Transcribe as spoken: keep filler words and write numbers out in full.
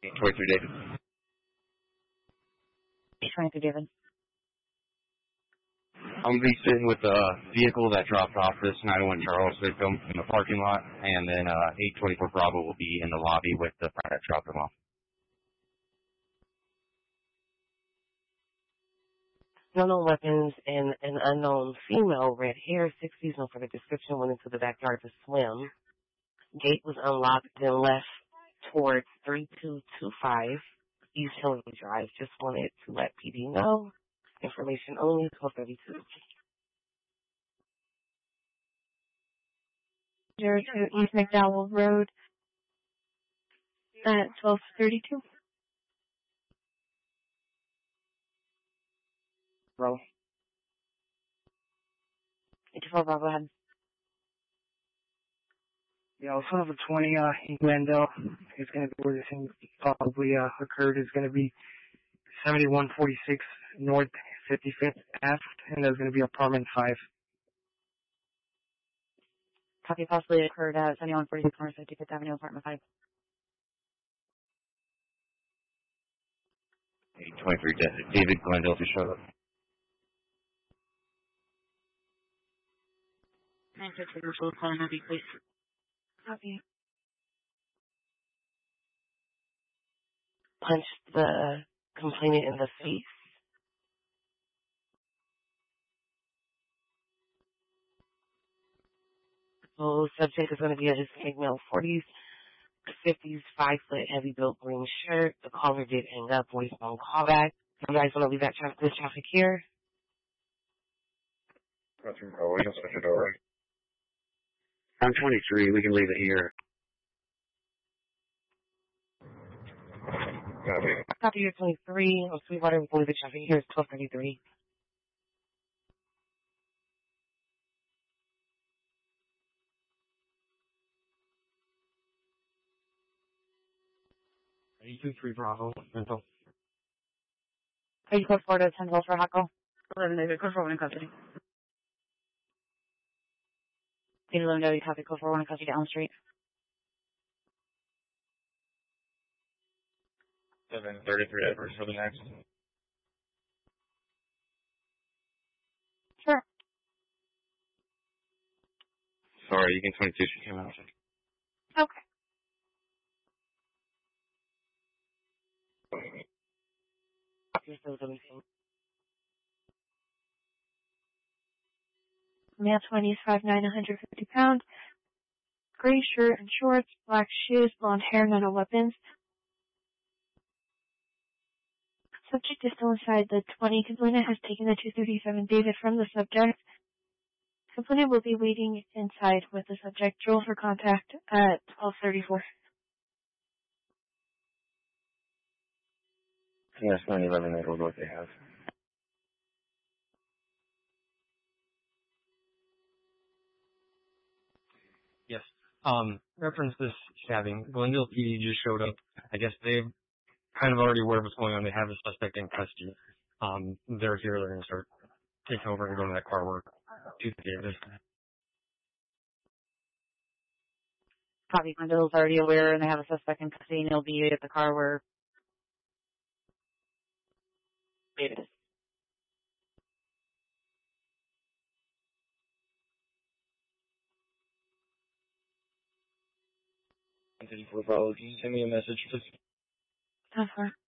eight twenty-three, David. eight twenty-three, David. I'm going to be sitting with the vehicle that dropped off this nine oh one Charles victim in the parking lot, and then uh, eight twenty-four Bravo will be in the lobby with the friend that dropped him off. No known weapons and an unknown female, red hair, six seasonal for the description, went into the backyard to swim. Gate was unlocked, then left towards three two two five East Hillary Drive. Just wanted to let P D know. Information only, twelve thirty-two. zero two East McDowell Road at twelve thirty-two. Roll. eighty-four Bravo, ahead. Yeah, son of a twenty, uh, in Glendale. It's going to be where this thing probably, uh, occurred. It's going to be seventy-one forty-six North fifty-fifth Ave, and there's going to be apartment five. Copy, possibly occurred at seventy-one forty-six North fifty-fifth Avenue, apartment five. eight twenty-three, David Glendale, to show up. nine fifty, Marshall, calling Harvey, please. Copy. Punched the complainant in the face. So subject is going to be a Hispanic male, forties, fifties, five foot, heavy built green shirt. The caller did hang up, voice phone callback. You guys want to leave that traffic, this traffic here? Catherine Cole, we can switch it over. I'm twenty-three, we can leave it here. Copy. Copy, you're twenty-three. On Sweetwater, we can leave the traffic here. It's twelve thirty-three. eight two three Bravo, mental. Are you code four to ten twelve for Hako? eleven David, code four one in custody. eleven David, copy, code four one in custody, Elm Street. seven thirty-three Edwards for the next. Sure. Sorry, you can twenty-two, she came out. Okay. Male twenties, five nine, one hundred fifty pounds. Gray shirt and shorts, black shoes, blonde hair, no weapons. Subject is still inside the twenty. Complainant has taken the two thirty-seven David from the subject. Complainant will be waiting inside with the subject. Drill for contact at twelve thirty-four. Yes, nine eleven, that was what they have. Yes. Um, reference this stabbing. Glendale P D just showed up. I guess they've kind of already aware of what's going on. They have the suspect in custody. Um, they're here. They're going to start taking over and going to that car work. To Davis. Copy. Glendale's already aware and they have a suspect in custody and he'll be at the car where David is. Can you send me a message, please? That's fine.